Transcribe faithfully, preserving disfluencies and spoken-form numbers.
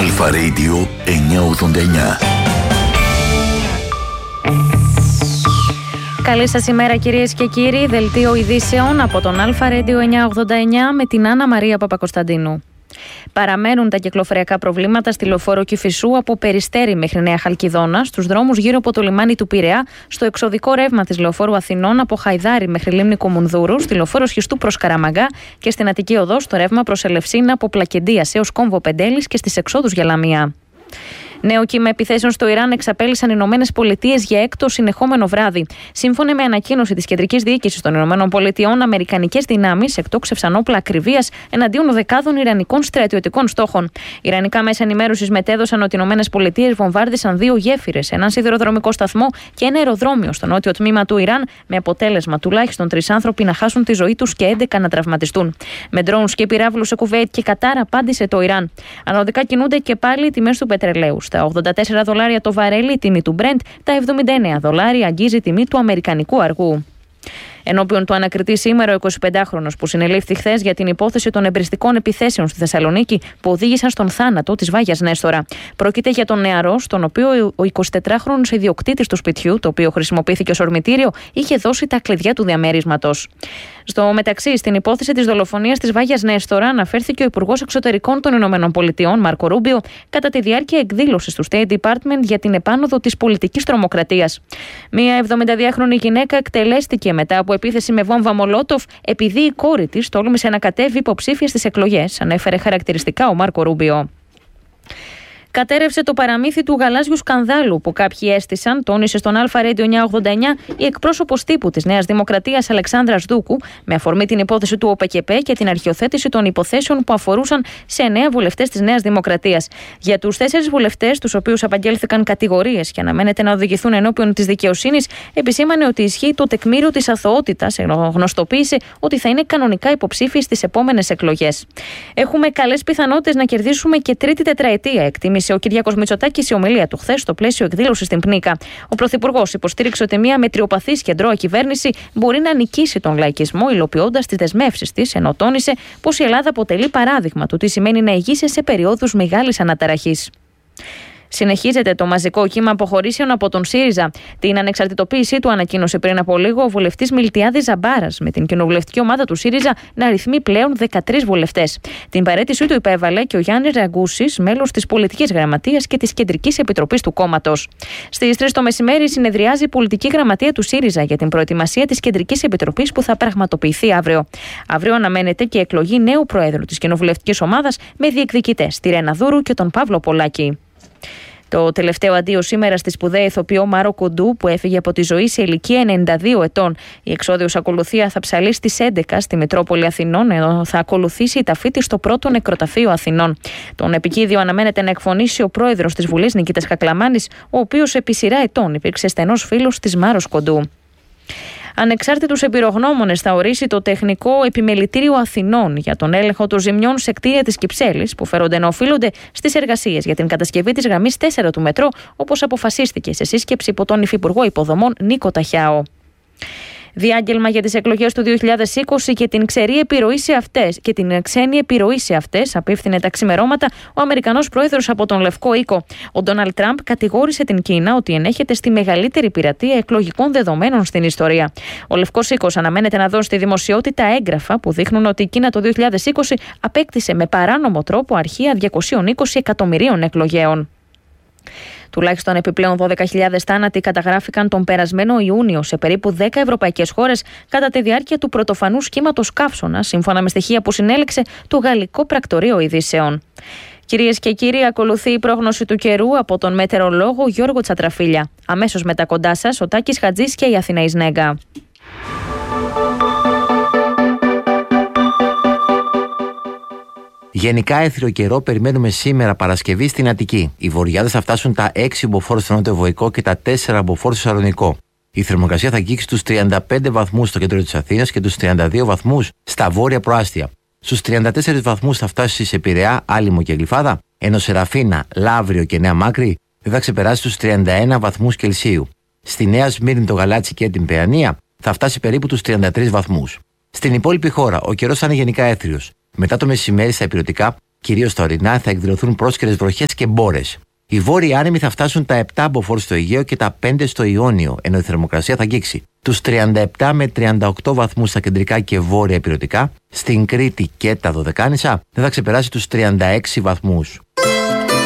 Αλφα Radio εννιακόσια ογδόντα εννιά. Καλή σας ημέρα κυρίες και κύριοι, δελτίο ειδήσεων από τον Αλφα Radio εννιακόσια ογδόντα εννιά με την Άννα Μαρία Παπακοσταντίνου. Παραμένουν τα κυκλοφοριακά προβλήματα στη λεωφόρο Κηφισού από Περιστέρι μέχρι Νέα Χαλκιδόνα, στους δρόμους γύρω από το λιμάνι του Πειραιά, στο εξωδικό ρεύμα της λεωφόρου Αθηνών από Χαϊδάρι μέχρι Λίμνη Κομουνδούρου, στη λεωφόρο Σχιστού προς Καραμαγκά και στην Αττική Οδό στο ρεύμα προς Ελευσίνα από Πλακεντίας έως Κόμβο Πεντέλης και στις εξόδους για Λαμία. Νέο κύμα επιθέσεων στο Ιράν εξαπέλυσαν οι Ηνωμένες Πολιτείες για έκτο συνεχόμενο βράδυ. Σύμφωνα με ανακοίνωση της Κεντρικής Διοίκησης των Ηνωμένων Πολιτειών, αμερικανικές δυνάμεις εκτόξευσαν όπλα ακριβίας εναντίον δεκάδων ιρανικών στρατιωτικών στόχων. Ιρανικά μέσα ενημέρωσης μετέδωσαν ότι οι Ηνωμένες Πολιτείες βομβάρδισαν δύο γέφυρες, έναν σιδηροδρομικό σταθμό και ένα αεροδρόμιο στο νότιο τμήμα του Ιράν, με αποτέλεσμα τουλάχιστον τρεις άνθρωποι να χάσουν τη ζωή τους και έντεκα να τραυματιστούν. Με ντρόουνς και πυράβλους σε Κουβέιτ και Κατάρ απάντησε το Ιράν. Ανωδικά κινούνται και πάλι οι τιμές του πετρελαίου. Τα ογδόντα τέσσερα δολάρια το βαρέλι, η τιμή του Brent, τα εβδομήντα εννέα δολάρια αγγίζει η τιμή του αμερικανικού αργού. Ενώπιον του ανακριτή σήμερα, ο εικοσιπεντάχρονος που συνελήφθη χθες για την υπόθεση των εμπριστικών επιθέσεων στη Θεσσαλονίκη που οδήγησαν στον θάνατο της Βάγιας Νέστορα. Πρόκειται για τον νεαρό, στον οποίο ο εικοσιτετράχρονος ιδιοκτήτης του σπιτιού, το οποίο χρησιμοποιήθηκε ως ορμητήριο, είχε δώσει τα κλειδιά του διαμέρισματος. Στο μεταξύ, στην υπόθεση της δολοφονίας της Βάγιας Νέστορα αναφέρθηκε ο Υπουργός Εξωτερικών των Ηνωμένων Πολιτειών, Μάρκο Ρούμπιο, κατά τη διάρκεια εκδήλωσης του State Department για την επάνωδο της πολιτικής τρομοκρατίας. Μία εβδομηνταδυάχρονη γυναίκα εκτελέστηκε μετά από επίθεση με βόμβα Μολότοφ, επειδή η κόρη της τόλμησε να κατέβει υποψήφια στις εκλογές, ανέφερε χαρακτηριστικά ο Μάρκο Ρούμπιο. Κατέρευσε το παραμύθι του γαλάζιου σκανδάλου που κάποιοι έστησαν, τόνισε στον Αλφα Radio εννιακόσια ογδόντα εννιά η εκπρόσωπος τύπου της Νέας Δημοκρατίας Αλεξάνδρας Δούκου, με αφορμή την υπόθεση του ΟΠΕΚΕΠΕ και την αρχιοθέτηση των υποθέσεων που αφορούσαν σε εννέα βουλευτές της Νέας Δημοκρατίας. Για τους τέσσερις βουλευτές, τους οποίους απαγγέλθηκαν κατηγορίες και αναμένεται να οδηγηθούν ενώπιον της δικαιοσύνης, επισήμανε ότι ισχύει το τεκμήριο της αθωότητας, ενώ γνωστοποίησε ότι θα είναι κανονικά υποψήφιοι στις επόμενες εκλογές. Έχουμε καλές πιθανότητες να κερδίσουμε και τρίτη τετραετία, εκτίμησε ο Κυριάκος Μητσοτάκης σε ομιλία του χθες στο πλαίσιο εκδήλωσης στην Πνίκα. Ο Πρωθυπουργός υποστήριξε ότι μια μετριοπαθής κεντρώα κυβέρνηση μπορεί να νικήσει τον λαϊκισμό, υλοποιώντας τις δεσμεύσεις της, ενώ τόνισε πως η Ελλάδα αποτελεί παράδειγμα του τι σημαίνει να ηγείσει σε περιόδους μεγάλης αναταραχής. Συνεχίζεται το μαζικό κύμα αποχωρήσεων από τον ΣΥΡΙΖΑ. Την ανεξαρτητοποίησή του ανακοίνωσε πριν από λίγο ο βουλευτής Μιλτιάδης Ζαμπάρας, με την κοινοβουλευτική ομάδα του ΣΥΡΙΖΑ να αριθμεί πλέον δεκατρείς βουλευτές. Την παραίτησή του υπέβαλε και ο Γιάννης Ραγκούσης, μέλος της Πολιτικής Γραμματείας και της Κεντρικής Επιτροπής του κόμματος. Στις τρεις το μεσημέρι συνεδριάζει η Πολιτική Γραμματεία του ΣΥΡΙΖΑ για την προετοιμασία της Κεντρικής Επιτροπής που θα πραγματοποιηθεί αύριο. Αύριο αναμένεται και εκλογή νέου Προέδρου της κοινοβουλευτικής ομάδας με διεκδικητές τη Ρένα Δούρου και τον Παύλο Πολάκη. Το τελευταίο αντίο σήμερα στη σπουδαία ηθοποιό Μάρο Κοντού, που έφυγε από τη ζωή σε ηλικία ενενήντα δύο ετών. Η εξώδιος ακολουθία θα ψαλεί στις έντεκα στη Μητρόπολη Αθηνών, ενώ θα ακολουθήσει η ταφή της στο πρώτο νεκροταφείο Αθηνών. Τον επικίδιο αναμένεται να εκφωνήσει ο πρόεδρος της Βουλής Νικήτας Χακλαμάνης, ο οποίος επί σειρά ετών υπήρξε στενός φίλος της Μάρος Κοντού. Ανεξάρτητους εμπειρογνώμονες θα ορίσει το Τεχνικό Επιμελητήριο Αθηνών για τον έλεγχο των ζημιών σε κτίρια της Κυψέλης που φέρονται να οφείλονται στις εργασίες για την κατασκευή της γραμμής τέσσερα του μετρό, όπως αποφασίστηκε σε σύσκεψη υπό τον Υφυπουργό Υποδομών Νίκο Ταχιάο. Διάγγελμα για τις εκλογές του δύο χιλιάδες είκοσι και την ξερή επιρροή σε αυτές και την ξένη επιρροή σε αυτές απίφθινε τα ξημερώματα ο Αμερικανός πρόεδρος από τον Λευκό Οίκο. Ο Ντόναλντ Τραμπ κατηγόρησε την Κίνα ότι ενέχεται στη μεγαλύτερη πειρατεία εκλογικών δεδομένων στην ιστορία. Ο Λευκός Οίκος αναμένεται να δώσει στη δημοσιότητα έγγραφα που δείχνουν ότι η Κίνα το δύο χιλιάδες είκοσι απέκτησε με παράνομο τρόπο αρχεία διακόσια είκοσι εκατομμυρίων εκλογέων. Τουλάχιστον επιπλέον δώδεκα χιλιάδες θάνατοι καταγράφηκαν τον περασμένο Ιούνιο σε περίπου δέκα ευρωπαϊκές χώρες κατά τη διάρκεια του πρωτοφανούς κύματος καύσωνα, σύμφωνα με στοιχεία που συνέλεξε το Γαλλικό Πρακτορείο Ειδήσεων. Κυρίες και κύριοι, ακολουθεί η πρόγνωση του καιρού από τον μετεωρολόγο Γιώργο Τσατραφίλια. Αμέσως μετά κοντά σας ο Τάκης Χατζής και η Αθηνά Ισνέγκα. Γενικά έθριο καιρό περιμένουμε σήμερα Παρασκευή στην Αττική. Οι βορειάδες θα φτάσουν τα έξι μποφόρ στο νότιο Βοϊκό και τα τέσσερα μποφόρ στο Σαλονικό. Η θερμοκρασία θα αγγίξει τους τριάντα πέντε βαθμούς στο κέντρο της Αθήνας και τους τριάντα δύο βαθμούς στα βόρεια προάστια. Στους τριάντα τέσσερις βαθμούς θα φτάσει σε Πειραιά, Άλυμο και Γλυφάδα, ενώ σε Ραφίνα, Λαύριο και Νέα Μάκρη δεν θα ξεπεράσει τους τριάντα ένα βαθμούς Κελσίου. Στη Νέα Σμύρνη, το Γαλάτσι και την Παιανία θα φτάσει περίπου τους τριάντα τρεις βαθμούς. Στην υπόλοιπη χώρα ο καιρός θα είναι γενικά έθριος. Μετά το μεσημέρι στα ηπειρωτικά Κυρίως στα ορεινά θα εκδηλωθούν πρόσκαιρες βροχές και μπόρες. Οι βόρειοι άνεμοι θα φτάσουν τα επτά μποφόρ στο Αιγαίο και τα πέντε στο Ιόνιο, ενώ η θερμοκρασία θα αγγίξει τους τριάντα επτά με τριάντα οκτώ βαθμούς στα κεντρικά και βόρεια ηπειρωτικά. Στην Κρήτη και τα Δωδεκάνησα δεν θα ξεπεράσει τους τριάντα έξι βαθμούς.